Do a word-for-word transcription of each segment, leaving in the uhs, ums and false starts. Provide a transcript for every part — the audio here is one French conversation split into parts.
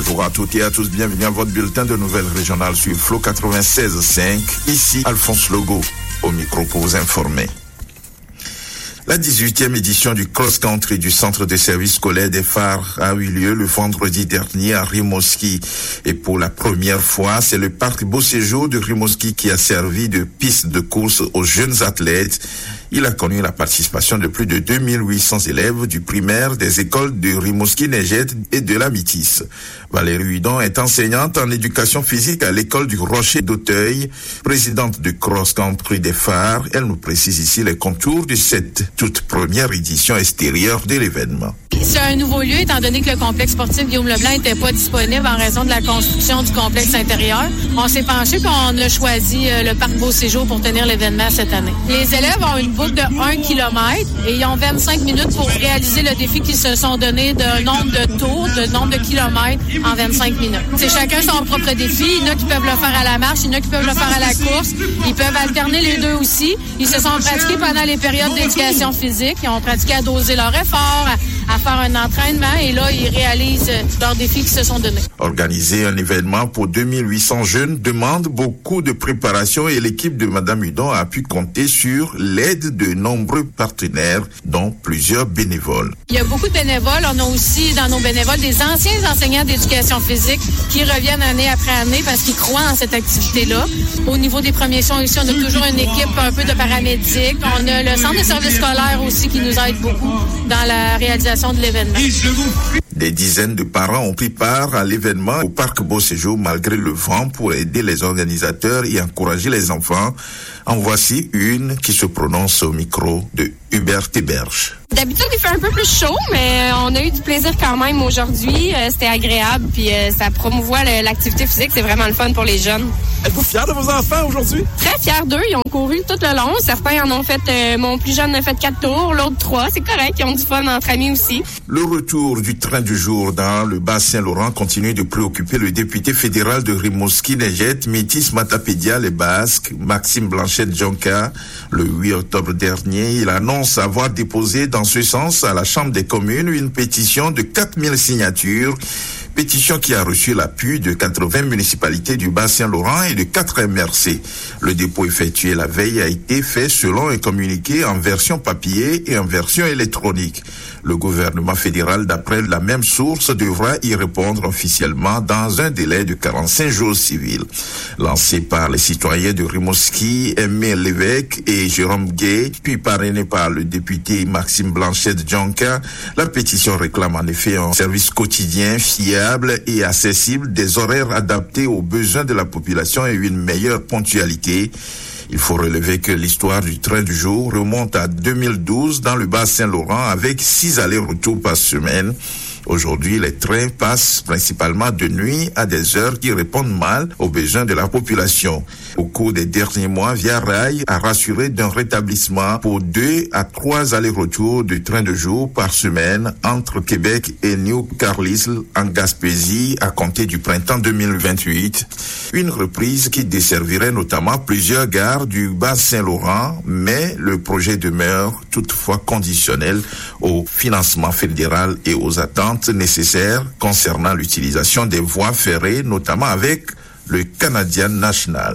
Bonjour à toutes et à tous, bienvenue à votre bulletin de nouvelles régionales sur Flow quatre-vingt-seize cinq. Ici Alphonse Logo, au micro pour vous informer. La dix-huitième édition du cross-country du centre de services scolaires des phares a eu lieu le vendredi dernier à Rimouski. Et pour la première fois, c'est le parc Beau Séjour de Rimouski qui a servi de piste de course aux jeunes athlètes. Il a connu la participation de plus de deux mille huit cents élèves du primaire des écoles de Rimouski-Neigette et de la Métis. Valérie Hudon est enseignante en éducation physique à l'école du Rocher d'Auteuil, présidente du cross-country des phares. Elle nous précise ici les contours de cette toute première édition extérieure de l'événement. C'est un nouveau lieu, étant donné que le complexe sportif Guillaume Leblanc n'était pas disponible en raison de la construction du complexe intérieur. On s'est penché et on a choisi le parc Beau Séjour pour tenir l'événement cette année. Les élèves ont une boucle de un kilomètre et ils ont vingt-cinq minutes pour réaliser le défi qu'ils se sont donné de nombre de tours, de nombre de kilomètres en vingt-cinq minutes. C'est chacun son propre défi. Il y en a qui peuvent le faire à la marche, il y en a qui peuvent le faire à la course. Ils peuvent alterner les deux aussi. Ils se sont pratiqués pendant les périodes d'éducation physique. Ils ont pratiqué à doser leur effort, à, à faire un entraînement et là, ils réalisent leurs défis qu'ils se sont donnés. Organiser un événement pour deux mille huit cents jeunes demande beaucoup de préparation et l'équipe de Madame Hudon a pu compter sur l'aide de nombreux partenaires, dont plusieurs bénévoles. Il y a beaucoup de bénévoles. On a aussi dans nos bénévoles des anciens enseignants d'éducation physique qui reviennent année après année parce qu'ils croient en cette activité-là. Au niveau des premiers soins aussi, on a toujours une équipe un peu de paramédics. On a le centre de services scolaires aussi qui nous aide beaucoup dans la réalisation de l'événement. Des dizaines de parents ont pris part à l'événement au parc Beau Séjour malgré le vent pour aider les organisateurs et encourager les enfants. En voici une qui se prononce au micro de Hubert Héberge. D'habitude, il fait un peu plus chaud, mais on a eu du plaisir quand même aujourd'hui. Euh, c'était agréable, puis euh, ça promouvoit le, l'activité physique. C'est vraiment le fun pour les jeunes. Êtes-vous fiers de vos enfants aujourd'hui? Très fiers d'eux. Ils ont couru tout le long. Certains en ont fait, euh, mon plus jeune a fait quatre tours, l'autre trois. C'est correct. Ils ont du fun entre amis aussi. Le retour du train du jour dans le Bas-Saint-Laurent continue de préoccuper le député fédéral de Rimouski-Neigette, Métis Matapédia, les Basques, Maxime Blanchet-Djonka. Le huit octobre dernier, il annonce avoir déposé dans ce sens à la Chambre des communes une pétition de quatre mille signatures, pétition qui a reçu l'appui de quatre-vingts municipalités du Bas-Saint-Laurent et de quatre M R C. Le dépôt effectué la veille a été fait selon un communiqué en version papier et en version électronique. Le gouvernement fédéral, d'après la même source, devra y répondre officiellement dans un délai de quarante-cinq jours civils. Lancé par les citoyens de Rimouski, Aimé Lévesque et Jérôme Gay, puis parrainé par le député Maxime Blanchet-Djonka, la pétition réclame en effet un service quotidien, fiable et accessible, des horaires adaptés aux besoins de la population et une meilleure ponctualité. Il faut relever que l'histoire du train du jour remonte à deux mille douze dans le Bas-Saint-Laurent avec six allers-retours par semaine. Aujourd'hui, les trains passent principalement de nuit à des heures qui répondent mal aux besoins de la population. Au cours des derniers mois, Via Rail a rassuré d'un rétablissement pour deux à trois allers-retours de train de jour par semaine entre Québec et New Carlisle en Gaspésie à compter du printemps deux mille vingt-huit. Une reprise qui desservirait notamment plusieurs gares du Bas-Saint-Laurent, mais le projet demeure toutefois conditionnel au financement fédéral et aux attentes nécessaires concernant l'utilisation des voies ferrées, notamment avec le Canadian National.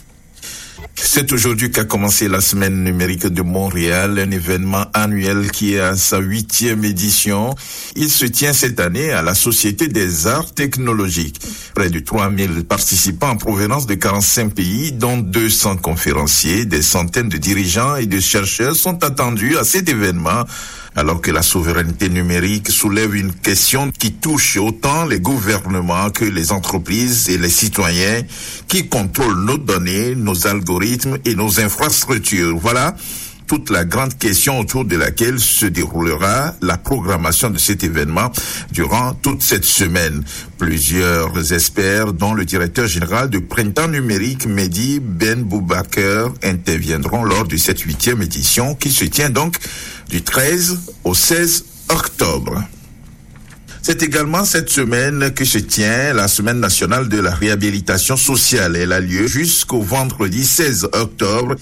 C'est aujourd'hui qu'a commencé la semaine numérique de Montréal, un événement annuel qui est à sa huitième édition. Il se tient cette année à la Société des Arts Technologiques. Près de trois mille participants en provenance de quarante-cinq pays, dont deux cents conférenciers, des centaines de dirigeants et de chercheurs sont attendus à cet événement. Alors que la souveraineté numérique soulève une question qui touche autant les gouvernements que les entreprises et les citoyens qui contrôlent nos données, nos algorithmes et nos infrastructures. Voilà toute la grande question autour de laquelle se déroulera la programmation de cet événement durant toute cette semaine. Plusieurs experts, dont le directeur général de Printemps Numérique, Mehdi Ben Boubaker, interviendront lors de cette huitième édition qui se tient donc du treize au seize octobre. C'est également cette semaine que se tient la semaine nationale de la réhabilitation sociale. Elle a lieu jusqu'au vendredi seize octobre.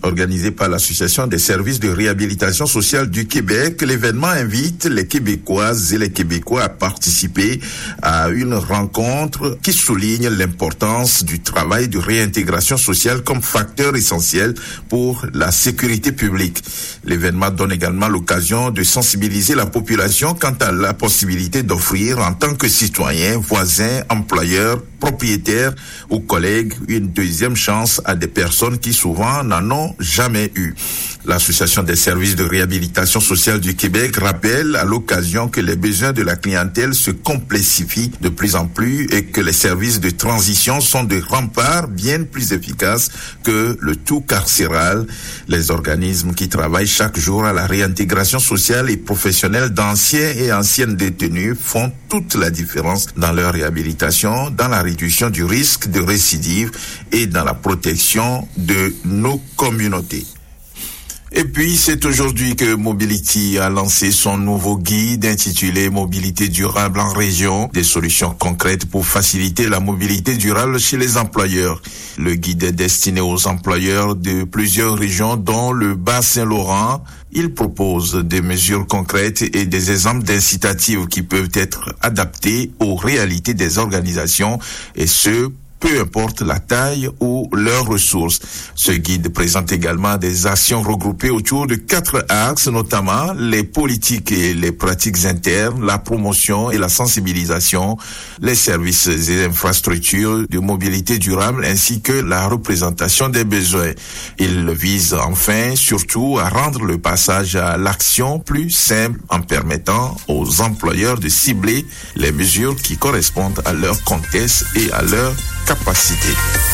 Organisé par l'Association des services de réhabilitation sociale du Québec, l'événement invite les Québécoises et les Québécois à participer à une rencontre qui souligne l'importance du travail de réintégration sociale comme facteur essentiel pour la sécurité publique. L'événement donne également l'occasion de sensibiliser la population quant à la possibilité d'offrir en tant que citoyen, voisin, employeur, propriétaire ou collègue une deuxième chance à des personnes qui souvent n'en ont jamais eu. L'Association des services de réhabilitation sociale du Québec rappelle à l'occasion que les besoins de la clientèle se complexifient de plus en plus et que les services de transition sont des remparts bien plus efficaces que le tout carcéral. Les organismes qui travaillent chaque jour à la réintégration sociale et professionnelle d'anciens et anciennes détenus font toute la différence dans leur réhabilitation, dans la réduction du risque de récidive et dans la protection de nos communautés. Et puis, c'est aujourd'hui que Mobility a lancé son nouveau guide intitulé Mobilité durable en région, des solutions concrètes pour faciliter la mobilité durable chez les employeurs. Le guide est destiné aux employeurs de plusieurs régions, dont le Bas-Saint-Laurent. Il propose des mesures concrètes et des exemples d'incitatives qui peuvent être adaptés aux réalités des organisations, et ce, peu importe la taille ou leurs ressources. Ce guide présente également des actions regroupées autour de quatre axes, notamment les politiques et les pratiques internes, la promotion et la sensibilisation, les services et infrastructures de mobilité durable ainsi que la représentation des besoins. Il vise enfin surtout à rendre le passage à l'action plus simple en permettant aux employeurs de cibler les mesures qui correspondent à leur contexte et à leur capacité.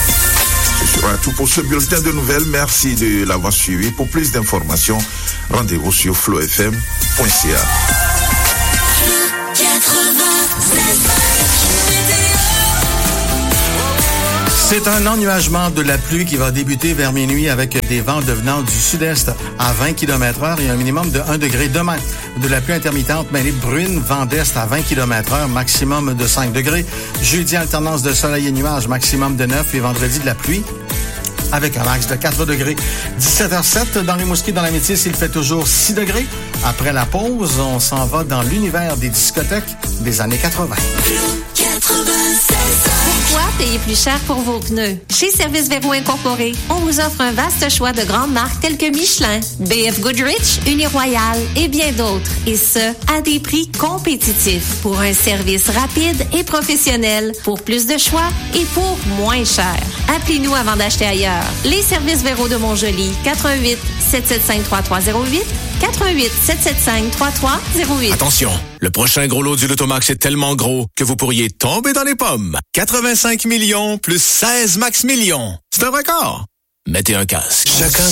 Ce sera tout pour ce bulletin de nouvelles. Merci de l'avoir suivi. Pour plus d'informations, rendez-vous sur flow f m point c a. C'est un ennuagement de la pluie qui va débuter vers minuit avec des vents devenant du sud-est à vingt kilomètres heure et un minimum de un degré demain. De la pluie intermittente mêlée de bruine, vent d'est à vingt kilomètres heure, maximum de cinq degrés. Jeudi, alternance de soleil et nuages, maximum de neuf. Et vendredi, de la pluie avec un max de quatre degrés. dix-sept heures sept dans les Rimouski, dans la Métis, il fait toujours six degrés. Après la pause, on s'en va dans l'univers des discothèques des années quatre-vingt. Pourquoi payer plus cher pour vos pneus? Chez Service Véro Incorporé, on vous offre un vaste choix de grandes marques telles que Michelin, B F Goodrich, Uniroyal et bien d'autres. Et ce, à des prix compétitifs pour un service rapide et professionnel, pour plus de choix et pour moins cher. Appelez-nous avant d'acheter ailleurs. Les Services Véro de Montjoly, quatre un huit, sept sept cinq, trois trois zéro huit, quatre un huit, sept sept cinq, trois trois zéro huit. Attention, le prochain gros lot du Lotomax est tellement gros que vous pourriez tomber dans les pommes. quatre-vingt-cinq millions plus seize max millions. C'est un record. Mettez un casque. Chacun